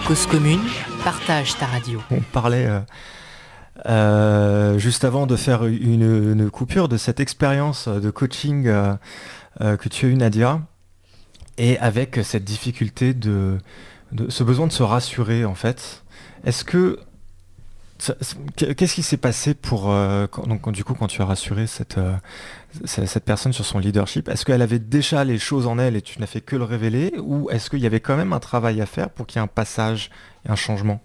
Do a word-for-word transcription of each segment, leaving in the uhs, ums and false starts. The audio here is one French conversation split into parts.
Cause commune, partage ta radio. On parlait euh, euh, juste avant de faire une, une coupure de cette expérience de coaching euh, euh, que tu as eu, Nadia, et avec cette difficulté de, de ce besoin de se rassurer en fait. Est-ce que ça, qu'est-ce qui s'est passé pour euh, quand, donc du coup quand tu as rassuré cette euh, cette personne sur son leadership? Est-ce qu'elle avait déjà les choses en elle et tu n'as fait que le révéler, ou est-ce qu'il y avait quand même un travail à faire pour qu'il y ait un passage et un changement?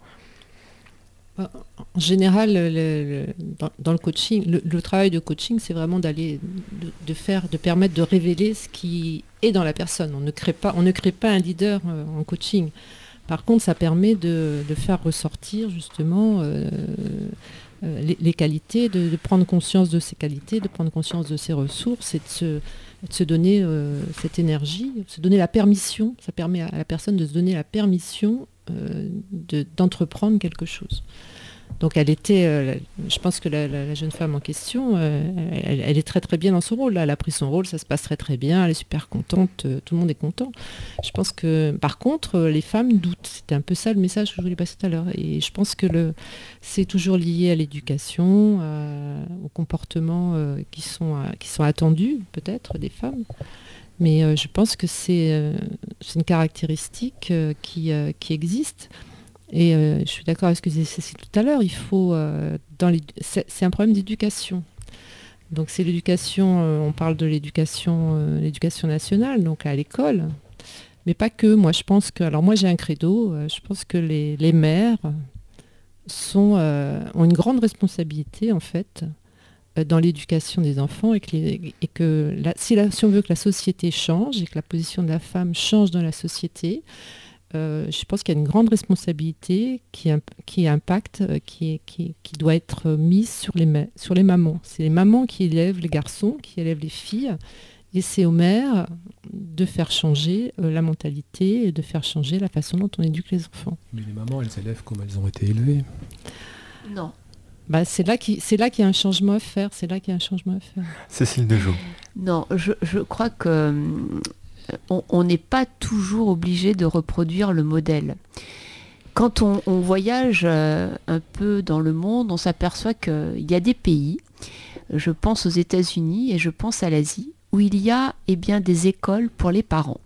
En général, le, le, dans, dans le coaching, le, le travail de coaching, c'est vraiment d'aller, de, de faire, de permettre de révéler ce qui est dans la personne. On ne crée pas, on ne crée pas un leader euh, en coaching. Par contre, ça permet de, de faire ressortir justement euh, euh, les, les qualités, de, de prendre conscience de ses qualités, de prendre conscience de ses ressources et de se, de se donner euh, cette énergie, de se donner la permission. Ça permet à la personne de se donner la permission euh, de, d'entreprendre quelque chose. Donc elle était, euh, je pense que la, la, la jeune femme en question, euh, elle, elle est très très bien dans son rôle. Là. Elle a pris son rôle, ça se passe très très bien, elle est super contente, euh, tout le monde est content. Je pense que, par contre, euh, les femmes doutent. C'était un peu ça le message que je voulais passer tout à l'heure. Et je pense que le, c'est toujours lié à l'éducation, euh, aux comportements euh, qui sont, euh, qui sont attendus peut-être des femmes. Mais euh, je pense que c'est, euh, c'est une caractéristique euh, qui, euh, qui existe. Et euh, je suis d'accord avec ce que disait Cécile tout à l'heure, il faut, euh, dans les, c'est, c'est un problème d'éducation. Donc c'est l'éducation, euh, on parle de l'éducation, euh, l'éducation nationale, donc à l'école, mais pas que. Moi je pense que, alors moi j'ai un credo, euh, je pense que les, les mères sont, euh, ont une grande responsabilité en fait euh, dans l'éducation des enfants et que, les, et que la, si, la, si on veut que la société change et que la position de la femme change dans la société, Euh, je pense qu'il y a une grande responsabilité qui, qui impacte, qui, qui, qui doit être mise sur les, ma- sur les mamans. C'est les mamans qui élèvent les garçons, qui élèvent les filles, et c'est aux mères de faire changer euh, la mentalité et de faire changer la façon dont on éduque les enfants. Mais les mamans, elles élèvent comme elles ont été élevées. Non. Bah, c'est là qu'il, c'est là qu'il y a un changement à faire. C'est là qu'il y a un changement à faire. Cécile Dejeau. Non, je, je crois que on n'est pas toujours obligé de reproduire le modèle. Quand on, on voyage euh, un peu dans le monde, on s'aperçoit qu'il y a des pays, je pense aux États-Unis et je pense à l'Asie, où il y a eh bien, des écoles pour les parents.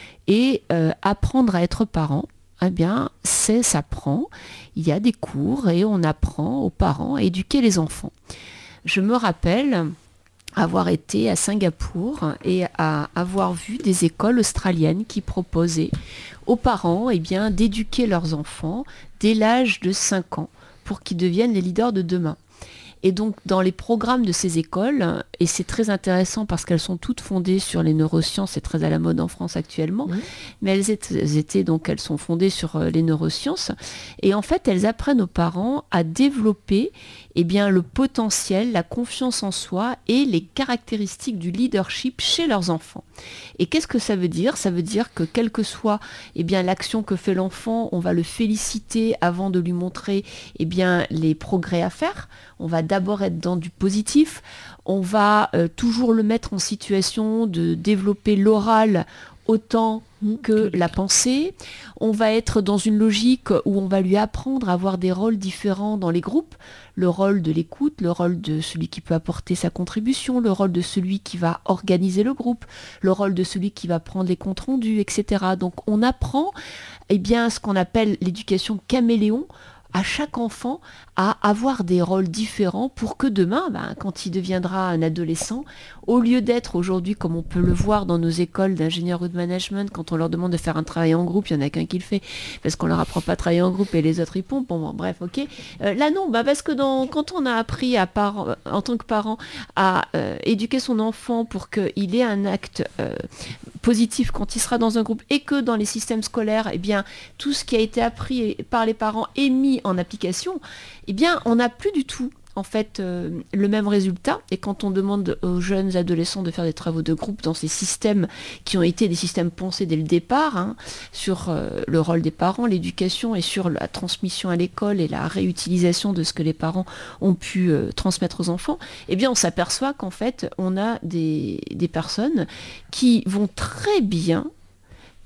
Et euh, apprendre à être parent, eh bien, c'est, ça prend. Il y a des cours et on apprend aux parents à éduquer les enfants. Je me rappelle avoir été à Singapour et à avoir vu des écoles australiennes qui proposaient aux parents eh bien, d'éduquer leurs enfants dès l'âge de cinq ans pour qu'ils deviennent les leaders de demain. Et donc dans les programmes de ces écoles, et c'est très intéressant parce qu'elles sont toutes fondées sur les neurosciences, c'est très à la mode en France actuellement, mmh. mais elles étaient, elles étaient donc elles sont fondées sur les neurosciences, et en fait elles apprennent aux parents à développer eh bien, le potentiel, la confiance en soi et les caractéristiques du leadership chez leurs enfants. Et qu'est-ce que ça veut dire ? Ça veut dire que quelle que soit eh bien, l'action que fait l'enfant, on va le féliciter avant de lui montrer eh bien, les progrès à faire. On va d'abord être dans du positif. On va euh, toujours le mettre en situation de développer l'oral autant que la pensée. On va être dans une logique où on va lui apprendre à avoir des rôles différents dans les groupes. Le rôle de l'écoute, le rôle de celui qui peut apporter sa contribution, le rôle de celui qui va organiser le groupe, le rôle de celui qui va prendre les comptes rendus, et cetera. Donc on apprend eh bien, ce qu'on appelle l'éducation caméléon, à chaque enfant à avoir des rôles différents pour que demain, ben, quand il deviendra un adolescent, au lieu d'être aujourd'hui, comme on peut le voir dans nos écoles d'ingénieurs ou de management, quand on leur demande de faire un travail en groupe, il n'y en a qu'un qui le fait, parce qu'on leur apprend pas à travailler en groupe et les autres ils pompent, bon, bon bref, ok. Euh, là non, bah, parce que dans, quand on a appris à part, en tant que parent à euh, éduquer son enfant pour qu'il ait un acte euh, positif quand il sera dans un groupe, et que dans les systèmes scolaires, eh bien, tout ce qui a été appris par les parents est mis en application, eh bien, on n'a plus du tout en fait euh, le même résultat. Et quand on demande aux jeunes adolescents de faire des travaux de groupe dans ces systèmes qui ont été des systèmes pensés dès le départ, hein, sur euh, le rôle des parents, l'éducation et sur la transmission à l'école et la réutilisation de ce que les parents ont pu euh, transmettre aux enfants, eh bien on s'aperçoit qu'en fait on a des, des personnes qui vont très bien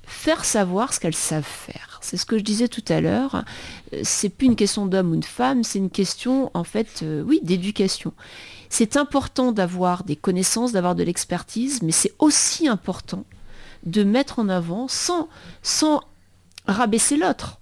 faire savoir ce qu'elles savent faire. C'est ce que je disais tout à l'heure. C'est plus une question d'homme ou de femme, c'est une question, en fait, euh, oui, d'éducation. C'est important d'avoir des connaissances, d'avoir de l'expertise, mais c'est aussi important de mettre en avant, sans, sans rabaisser l'autre,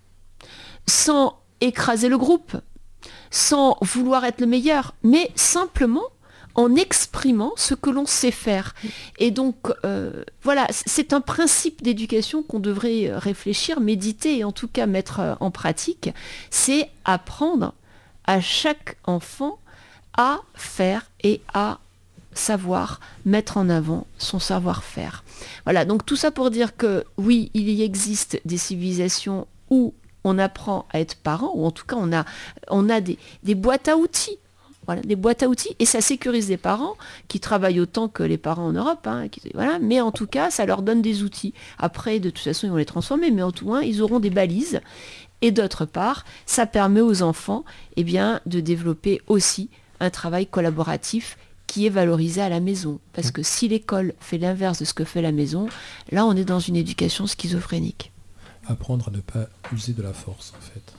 sans écraser le groupe, sans vouloir être le meilleur, mais simplement en exprimant ce que l'on sait faire. Et donc, euh, voilà, c'est un principe d'éducation qu'on devrait réfléchir, méditer et en tout cas mettre en pratique, c'est apprendre à chaque enfant à faire et à savoir mettre en avant son savoir-faire. Voilà, donc tout ça pour dire que oui, il y existe des civilisations où on apprend à être parent, ou en tout cas on a, on a des, des boîtes à outils. Voilà, des boîtes à outils, et ça sécurise les parents qui travaillent autant que les parents en Europe, hein, qui, voilà, mais en tout cas, ça leur donne des outils. Après, de toute façon, ils vont les transformer, mais en tout cas, ils auront des balises. Et d'autre part, ça permet aux enfants eh bien, de développer aussi un travail collaboratif qui est valorisé à la maison. Parce que si l'école fait l'inverse de ce que fait la maison, là, on est dans une éducation schizophrénique. Apprendre à ne pas user de la force, en fait.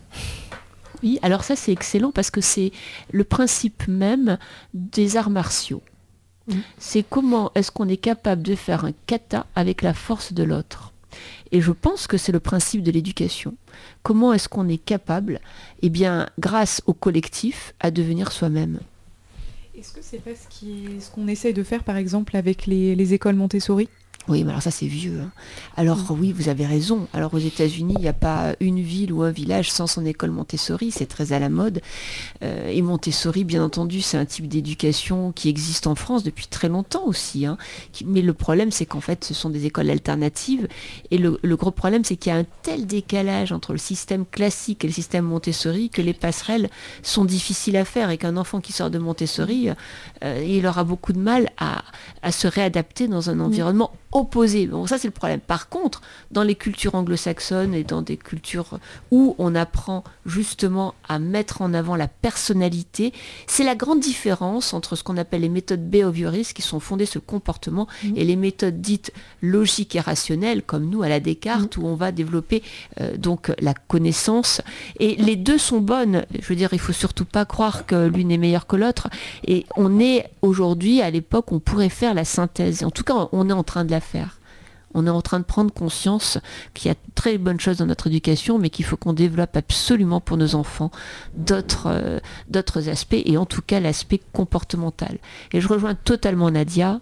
Oui, alors ça c'est excellent parce que c'est le principe même des arts martiaux. Mmh. C'est comment est-ce qu'on est capable de faire un kata avec la force de l'autre. Et je pense que c'est le principe de l'éducation. Comment est-ce qu'on est capable, eh bien, grâce au collectif, à devenir soi-même. Est-ce que c'est pas ce, qui, ce qu'on essaye de faire par exemple avec les, les écoles Montessori ? Oui, mais alors ça c'est vieux. Hein. Alors oui, vous avez raison. Alors aux États-Unis, il n'y a pas une ville ou un village sans son école Montessori, c'est très à la mode. Euh, et Montessori, bien entendu, c'est un type d'éducation qui existe en France depuis très longtemps aussi. Hein. Qui, mais le problème, c'est qu'en fait, ce sont des écoles alternatives. Et le, le gros problème, c'est qu'il y a un tel décalage entre le système classique et le système Montessori que les passerelles sont difficiles à faire et qu'un enfant qui sort de Montessori, euh, il aura beaucoup de mal à, à se réadapter dans un environnement opposé. Bon, ça c'est le problème. Par contre, dans les cultures anglo-saxonnes et dans des cultures où on apprend justement à mettre en avant la personnalité, c'est la grande différence entre ce qu'on appelle les méthodes behavioralistes qui sont fondées sur le comportement mmh. et les méthodes dites logiques et rationnelles comme nous à la Descartes mmh. où on va développer euh, donc la connaissance. Et les deux sont bonnes. Je veux dire, il faut surtout pas croire que l'une est meilleure que l'autre. Et on est aujourd'hui, à l'époque, on pourrait faire la synthèse. En tout cas, on est en train de la faire. On est en train de prendre conscience qu'il y a de très bonnes choses dans notre éducation, mais qu'il faut qu'on développe absolument pour nos enfants d'autres, euh, d'autres aspects, et en tout cas l'aspect comportemental. Et je rejoins totalement Nadia.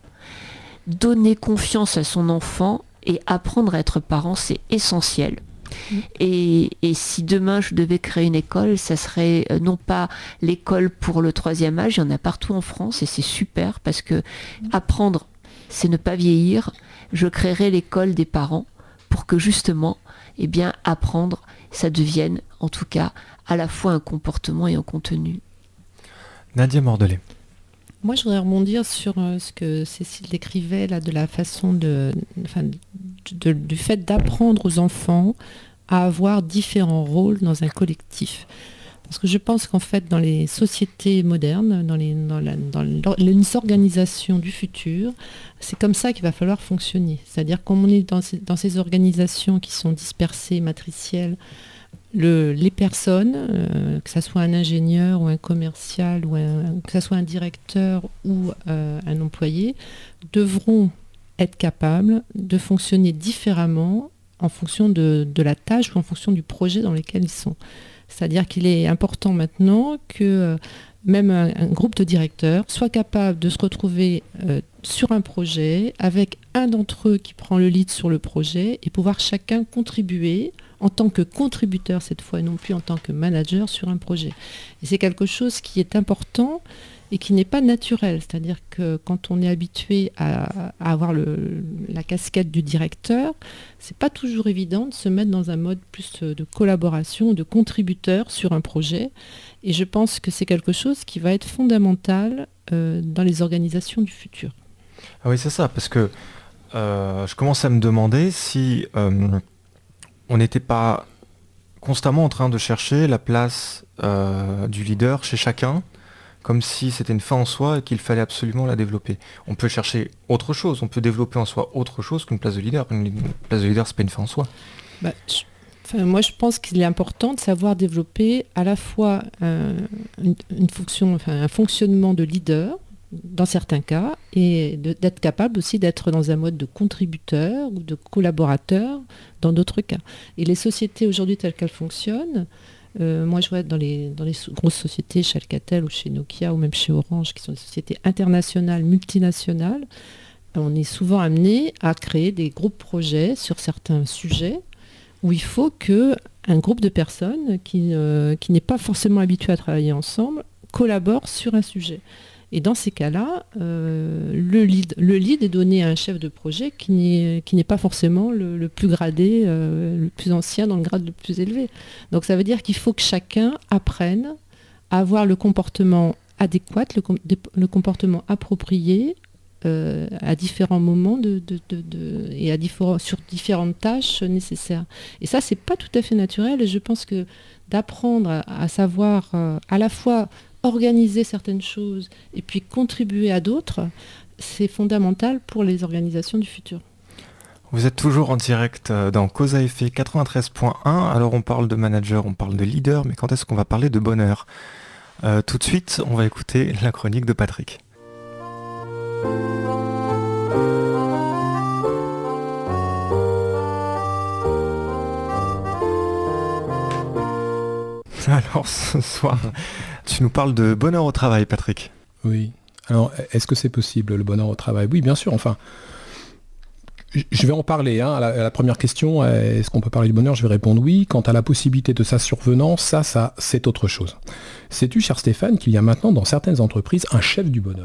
Donner confiance à son enfant et apprendre à être parent, c'est essentiel. Mmh. Et, et si demain je devais créer une école, ça serait euh, non pas l'école pour le troisième âge, il y en a partout en France et c'est super parce que mmh. apprendre, c'est ne pas vieillir. Je créerai l'école des parents pour que justement, eh bien, apprendre, ça devienne en tout cas à la fois un comportement et un contenu. Nadia Mordelet. Moi, je voudrais rebondir sur euh, ce que Cécile décrivait là, de la façon de, enfin, de, de, du fait d'apprendre aux enfants à avoir différents rôles dans un collectif. Parce que je pense qu'en fait, dans les sociétés modernes, dans les, dans la, dans les organisations du futur, c'est comme ça qu'il va falloir fonctionner. C'est-à-dire comme on est dans ces, dans ces organisations qui sont dispersées, matricielles, Le, les personnes, euh, que ce soit un ingénieur ou un commercial, ou un, que ce soit un directeur ou euh, un employé, devront être capables de fonctionner différemment en fonction de, de la tâche ou en fonction du projet dans lequel ils sont. C'est-à-dire qu'il est important maintenant que euh, même un, un groupe de directeurs soit capable de se retrouver euh, sur un projet avec un d'entre eux qui prend le lead sur le projet et pouvoir chacun contribuer en tant que contributeur cette fois et non plus en tant que manager sur un projet. Et c'est quelque chose qui est important et qui n'est pas naturel. C'est-à-dire que quand on est habitué à, à avoir le, la casquette du directeur, c'est pas toujours évident de se mettre dans un mode plus de collaboration, de contributeur sur un projet. Et je pense que c'est quelque chose qui va être fondamental euh, dans les organisations du futur. Ah oui, c'est ça, parce que euh, je commence à me demander si euh, on n'était pas constamment en train de chercher la place euh, du leader chez chacun, comme si c'était une fin en soi et qu'il fallait absolument la développer. On peut chercher autre chose, on peut développer en soi autre chose qu'une place de leader. Une place de leader, c'est pas une fin en soi. Bah, je, enfin, moi, je pense qu'il est important de savoir développer à la fois euh, une, une fonction, enfin, un fonctionnement de leader, dans certains cas, et de, d'être capable aussi d'être dans un mode de contributeur ou de collaborateur dans d'autres cas. Et les sociétés aujourd'hui telles qu'elles fonctionnent, euh, moi je vois dans les, dans les grosses sociétés, chez Alcatel ou chez Nokia ou même chez Orange, qui sont des sociétés internationales, multinationales, on est souvent amené à créer des groupes projets sur certains sujets où il faut qu'un groupe de personnes qui, euh, qui n'est pas forcément habitué à travailler ensemble collabore sur un sujet. Et dans ces cas-là, euh, le, lead, le lead est donné à un chef de projet qui n'est, qui n'est pas forcément le, le plus gradé, euh, le plus ancien dans le grade le plus élevé. Donc ça veut dire qu'il faut que chacun apprenne à avoir le comportement adéquat, le, com- le comportement approprié euh, à différents moments de, de, de, de, et à diffé- sur différentes tâches nécessaires. Et ça, c'est pas tout à fait naturel. Et je pense que d'apprendre à, à savoir euh, à la fois organiser certaines choses et puis contribuer à d'autres, c'est fondamental pour les organisations du futur. Vous êtes toujours en direct dans Cause à effet quatre-vingt-treize point un. Alors on parle de manager, on parle de leader, mais quand est-ce qu'on va parler de bonheur ? euh, Tout de suite, on va écouter la chronique de Patrick. Alors ce soir, tu nous parles de bonheur au travail, Patrick. Oui. Alors, est-ce que c'est possible, le bonheur au travail ? Oui, bien sûr. Enfin, je vais en parler. Hein. À, la, à la première question, est-ce qu'on peut parler du bonheur ? Je vais répondre oui. Quant à la possibilité de sa survenance, ça, ça, c'est autre chose. Sais-tu, cher Stéphane, qu'il y a maintenant dans certaines entreprises un chef du bonheur ?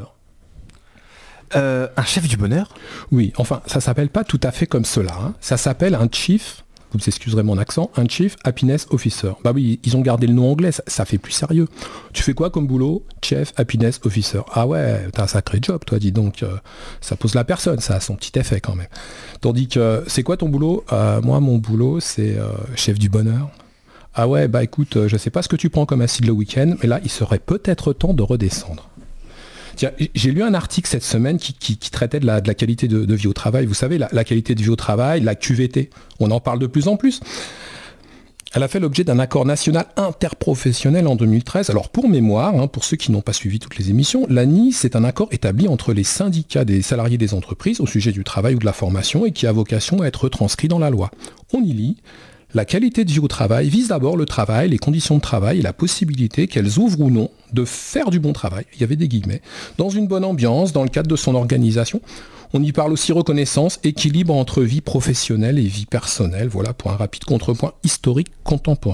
euh, Un chef du bonheur ? Oui. Enfin, ça s'appelle pas tout à fait comme cela. Hein. Ça s'appelle un chief. Vous excuserez mon accent, un Chief Happiness Officer. Bah oui, ils ont gardé le nom anglais, ça, ça fait plus sérieux. Tu fais quoi comme boulot ? Chief Happiness Officer. Ah ouais, t'as un sacré job, toi, dis donc. Euh, ça pose la personne, ça a son petit effet quand même. Tandis que, c'est quoi ton boulot ? euh, Moi, mon boulot, c'est euh, chef du bonheur. Ah ouais, bah écoute, euh, je sais pas ce que tu prends comme acide le week-end, mais là, il serait peut-être temps de redescendre. Tiens, j'ai lu un article cette semaine qui, qui, qui traitait de la, de la qualité de, de vie au travail. Vous savez, la, la qualité de vie au travail, la Q V T, on en parle de plus en plus. Elle a fait l'objet d'un accord national interprofessionnel en deux mille treize. Alors pour mémoire, hein, pour ceux qui n'ont pas suivi toutes les émissions, l'A N I, c'est un accord établi entre les syndicats des salariés des entreprises au sujet du travail ou de la formation et qui a vocation à être retranscrit dans la loi. On y lit: la qualité de vie au travail vise d'abord le travail, les conditions de travail et la possibilité qu'elles ouvrent ou non de faire du bon travail, il y avait des guillemets, dans une bonne ambiance, dans le cadre de son organisation. On y parle aussi reconnaissance, équilibre entre vie professionnelle et vie personnelle. Voilà pour un rapide contrepoint historique contemporain.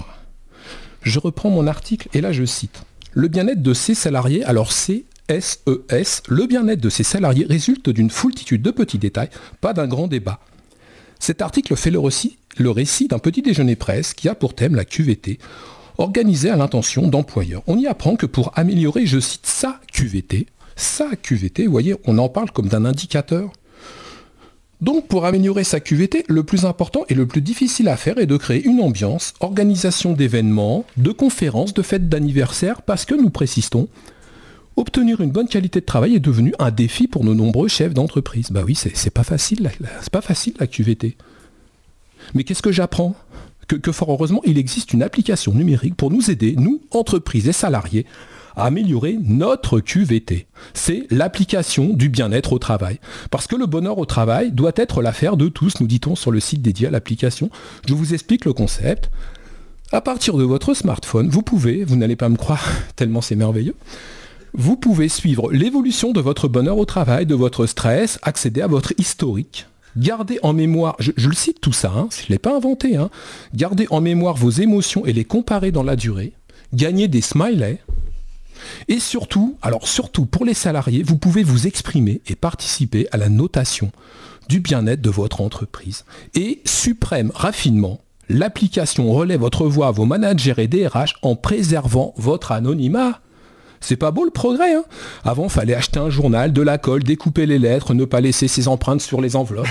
Je reprends mon article et là je cite: le bien-être de ces salariés, alors C S E S, le bien-être de ces salariés résulte d'une foultitude de petits détails, pas d'un grand débat. Cet article fait le récit, le récit d'un petit déjeuner presse qui a pour thème la Q V T, organisé à l'intention d'employeurs. On y apprend que pour améliorer, je cite, sa Q V T, sa Q V T, vous voyez, on en parle comme d'un indicateur. Donc pour améliorer sa Q V T, le plus important et le plus difficile à faire est de créer une ambiance, organisation d'événements, de conférences, de fêtes d'anniversaire, parce que nous précisons, obtenir une bonne qualité de travail est devenu un défi pour nos nombreux chefs d'entreprise. Bah oui, c'est, c'est pas facile, la, la, c'est pas facile la Q V T. Mais qu'est-ce que j'apprends ? que, que fort heureusement, il existe une application numérique pour nous aider, nous, entreprises et salariés, à améliorer notre Q V T. C'est l'application du bien-être au travail. Parce que le bonheur au travail doit être l'affaire de tous, nous dit-on sur le site dédié à l'application. Je vous explique le concept. À partir de votre smartphone, vous pouvez, vous n'allez pas me croire tellement c'est merveilleux, vous pouvez suivre l'évolution de votre bonheur au travail, de votre stress, accéder à votre historique, garder en mémoire, je, je le cite tout ça, hein, je ne l'ai pas inventé, hein, garder en mémoire vos émotions et les comparer dans la durée, gagner des smileys, et surtout, alors surtout pour les salariés, vous pouvez vous exprimer et participer à la notation du bien-être de votre entreprise. Et suprême raffinement, l'application relaie votre voix à vos managers et D R H en préservant votre anonymat. C'est pas beau le progrès, hein ? Avant, fallait acheter un journal, de la colle, découper les lettres, ne pas laisser ses empreintes sur les enveloppes.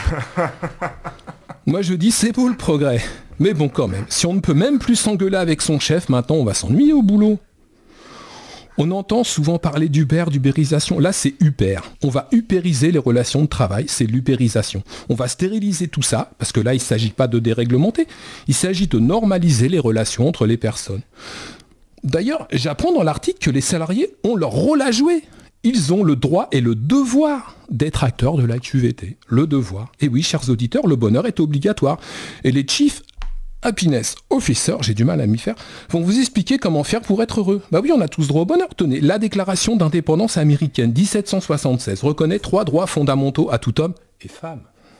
Moi je dis, c'est beau le progrès. Mais bon quand même, si on ne peut même plus s'engueuler avec son chef, maintenant on va s'ennuyer au boulot. On entend souvent parler d'Uber, d'ubérisation. Là, c'est Uber. On va ubériser les relations de travail, c'est l'ubérisation. On va stériliser tout ça, parce que là, il ne s'agit pas de déréglementer, il s'agit de normaliser les relations entre les personnes. D'ailleurs, j'apprends dans l'article que les salariés ont leur rôle à jouer. Ils ont le droit et le devoir d'être acteurs de la Q V T. Le devoir. Et oui, chers auditeurs, le bonheur est obligatoire. Et les Chief Happiness Officer, j'ai du mal à m'y faire, vont vous expliquer comment faire pour être heureux. Bah oui, on a tous droit au bonheur. Tenez, la déclaration d'indépendance américaine dix-sept cent soixante-seize reconnaît trois droits fondamentaux à tout homme et femme.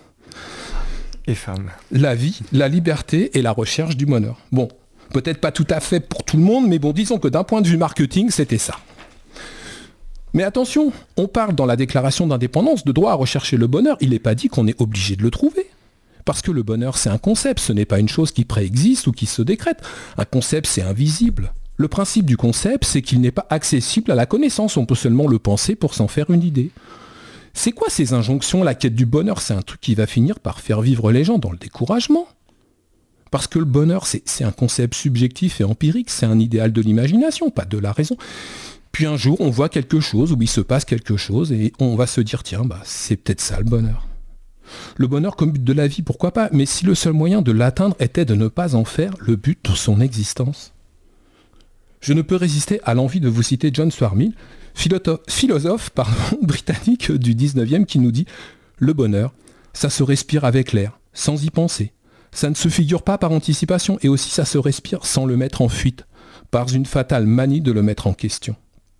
Et femme. La vie, la liberté et la recherche du bonheur. Bon, peut-être pas tout à fait pour tout le monde, mais bon, disons que d'un point de vue marketing, c'était ça. Mais attention, on parle dans la déclaration d'indépendance de droit à rechercher le bonheur. Il n'est pas dit qu'on est obligé de le trouver. Parce que le bonheur, c'est un concept, ce n'est pas une chose qui préexiste ou qui se décrète. Un concept, c'est invisible. Le principe du concept, c'est qu'il n'est pas accessible à la connaissance. On peut seulement le penser pour s'en faire une idée. C'est quoi ces injonctions? La quête du bonheur, c'est un truc qui va finir par faire vivre les gens dans le découragement. Parce que le bonheur, c'est, c'est un concept subjectif et empirique, c'est un idéal de l'imagination, pas de la raison. Puis un jour, on voit quelque chose, où il se passe quelque chose, et on va se dire, tiens, bah, c'est peut-être ça le bonheur. Le bonheur comme but de la vie, pourquoi pas? Mais si le seul moyen de l'atteindre était de ne pas en faire le but de son existence. Je ne peux résister à l'envie de vous citer John Stuart Mill, philosophe, philosophe pardon, britannique du dix-neuvième, qui nous dit « Le bonheur, ça se respire avec l'air, sans y penser. Ça ne se figure pas par anticipation, et aussi ça se respire sans le mettre en fuite, par une fatale manie de le mettre en question. »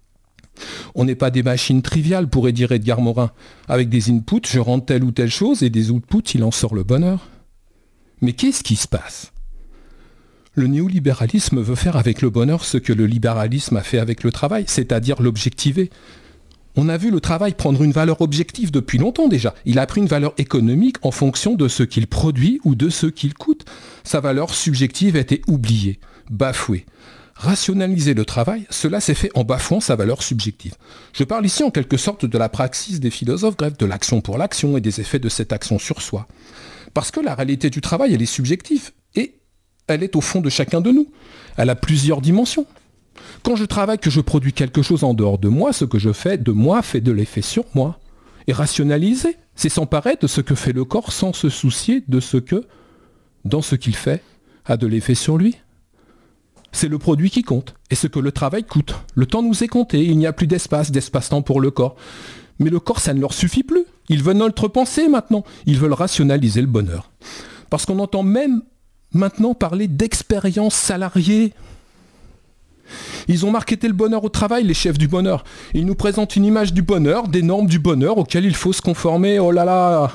On n'est pas des machines triviales, pourrait dire Edgar Morin. Avec des inputs, je rentre telle ou telle chose et des outputs, il en sort le bonheur. Mais qu'est-ce qui se passe? Le néolibéralisme veut faire avec le bonheur ce que le libéralisme a fait avec le travail, c'est-à-dire l'objectiver. On a vu le travail prendre une valeur objective depuis longtemps déjà. Il a pris une valeur économique en fonction de ce qu'il produit ou de ce qu'il coûte. Sa valeur subjective a été oubliée, bafouée. Rationaliser le travail, cela s'est fait en bafouant sa valeur subjective. Je parle ici en quelque sorte de la praxis des philosophes grecs, de l'action pour l'action et des effets de cette action sur soi. Parce que la réalité du travail, elle est subjective et elle est au fond de chacun de nous. Elle a plusieurs dimensions. Quand je travaille, que je produis quelque chose en dehors de moi, ce que je fais de moi fait de l'effet sur moi. Et rationaliser, c'est s'emparer de ce que fait le corps sans se soucier de ce que, dans ce qu'il fait, a de l'effet sur lui. C'est le produit qui compte, et ce que le travail coûte. Le temps nous est compté, il n'y a plus d'espace, d'espace-temps pour le corps. Mais le corps, ça ne leur suffit plus. Ils veulent notre pensée maintenant. Ils veulent rationaliser le bonheur. Parce qu'on entend même maintenant parler d'expérience salariée. Ils ont marketé le bonheur au travail, les chefs du bonheur. Ils nous présentent une image du bonheur, des normes du bonheur auxquelles il faut se conformer. Oh là là!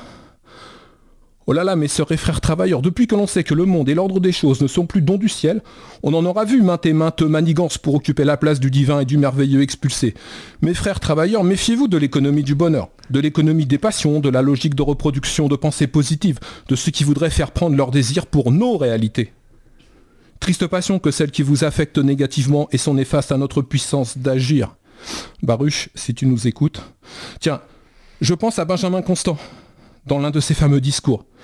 Oh là là, mes sœurs et frères travailleurs, depuis que l'on sait que le monde et l'ordre des choses ne sont plus dons du ciel, on en aura vu maintes et maintes manigances pour occuper la place du divin et du merveilleux expulsé. Mes frères travailleurs, méfiez-vous de l'économie du bonheur, de l'économie des passions, de la logique de reproduction de pensées positives, de ceux qui voudraient faire prendre leurs désirs pour nos réalités. Triste passion que celle qui vous affecte négativement et sont néfastes à notre puissance d'agir. Baruch, si tu nous écoutes. Tiens, je pense à Benjamin Constant, dans l'un de ses fameux discours.